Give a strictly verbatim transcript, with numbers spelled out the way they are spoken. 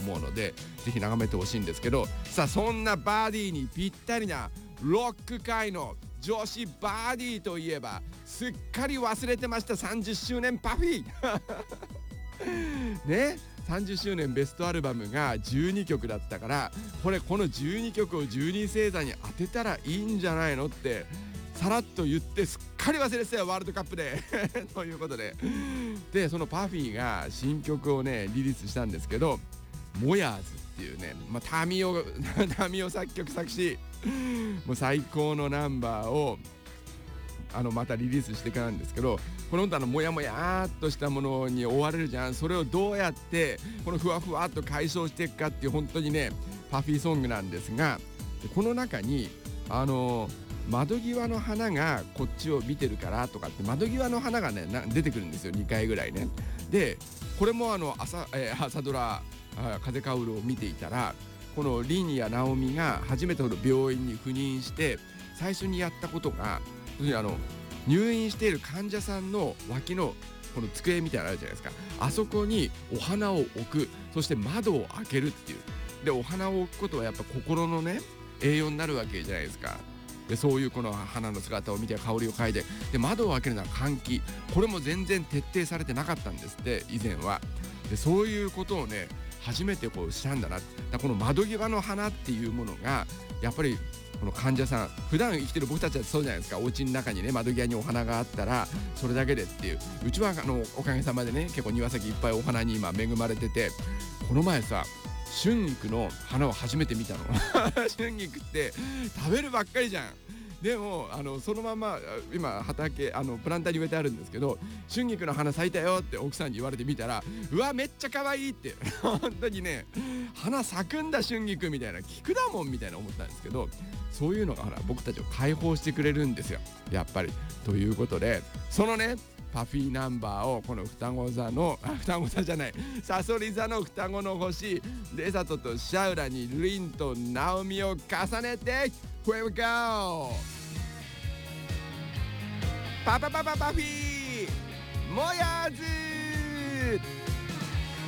思うので、ぜひ眺めてほしいんですけど、さあそんなバディにぴったりなロック界の女子バディといえば、すっかり忘れてました、さんじゅっしゅうねんパフィーね、さんじゅっしゅうねんベストアルバムがじゅうにきょくだったから、これこのじゅうにきょくをじゅうに星座に当てたらいいんじゃないのってさらっと言って、すっかり忘れてたよ、ワールドカップでということで、でそのパフィーが新曲をねリリースしたんですけど、モヤーズっていうね、まあ、タミオタミオ作曲作詞、もう最高のナンバーをあのまたリリースしてからなんですけど、この本当あのモヤモヤーっとしたものに追われるじゃん。それをどうやってこのふわふわっと解消していくかっていう、本当にねパフィーソングなんですが、この中にあの窓際の花がこっちを見てるからとかって、窓際の花がねな出てくるんですよ、にかいぐらいね。でこれもあの朝、えー、朝ドラ「風薫る」を見ていたら、この凛や直美が初めての病院に赴任して最初にやったことが、あの入院している患者さんの脇のこの机みたいなのあるじゃないですか、あそこにお花を置く、そして窓を開けるっていう。でお花を置くことはやっぱ心のね栄養になるわけじゃないですか。でそういうこの花の姿を見て香りを嗅いで、で窓を開けるのは換気、これも全然徹底されてなかったんですって以前は。でそういうことをね初めてこうしたんだな。だこの窓際の花っていうものがやっぱりこの患者さん、普段生きてる僕たちはそうじゃないですか。お家の中にね窓際にお花があったらそれだけでっていう。うちはあのおかげさまでね結構庭先いっぱいお花に今恵まれてて、この前さ春菊の花を初めて見たの春菊って食べるばっかりじゃん。でもあのそのまま今畑あのプランターに植えてあるんですけど、春菊の花咲いたよって奥さんに言われてみたら、うわめっちゃ可愛いって本当にね、花咲くんだ春菊みたいな、菊だもんみたいな思ったんですけど、そういうのがほら僕たちを解放してくれるんですよやっぱり。ということでそのねパフィーナンバーをこの双子座のあ双子座じゃないさそり座の双子の星デサトとシャウラにリンとナオミを重ねて Here we go パパパパパフィーモヤーズ